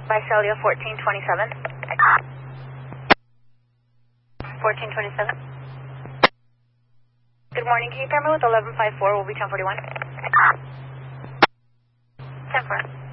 Visalia 1427. 1427. Good morning, can you pair me with 1154, will be 1041. 10-4.